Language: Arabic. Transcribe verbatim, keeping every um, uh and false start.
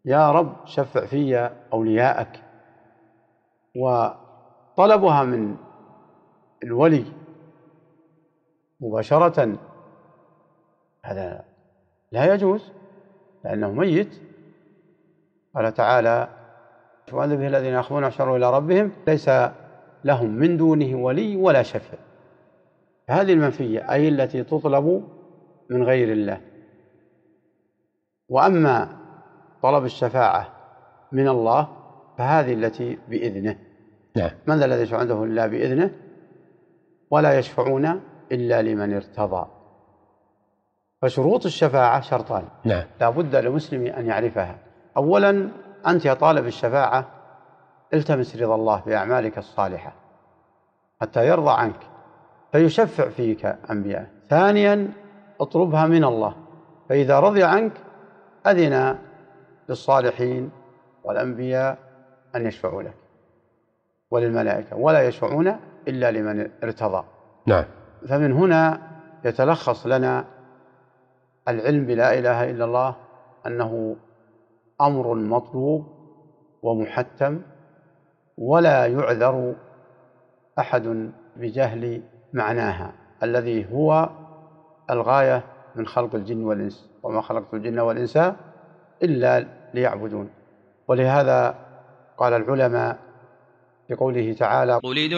يا رب شفع في أولياءك. وطلبها من الولي مباشرة هذا لا يجوز لأنه ميت. قال تعالى: وأذن به الذين يخافون يحشروا إلى ربهم ليس لهم من دونه ولي ولا شفيع. هذه المنفية أي التي تطلب من غير الله. وأما طلب الشفاعة من الله فهذه التي بإذنه. نعم. من ذا الذي يشفع عنده إلا بإذنه ولا يشفعون إلا لمن ارتضى. فشروط الشفاعة شرطان. نعم. لا بد للمسلم أن يعرفها. أولا أنت يا طالب الشفاعة التمس رضا الله بأعمالك الصالحة حتى يرضى عنك فيشفع فيك أنبياء. ثانيا اطلبها من الله، فإذا رضي عنك أذن للصالحين والأنبياء أن يشفعوا لك وللملائكة ولا يشفعون إلا لمن ارتضى. نعم. فمن هنا يتلخص لنا العلم بلا إله إلا الله أنه أمر مطلوب ومحتم، ولا يعذر أحد بجهل معناها الذي هو الغاية من خلق الجن والإنس، وما خلقت الجن والإنس إلا ليعبدون. ولهذا قال العلماء في قوله تعالى: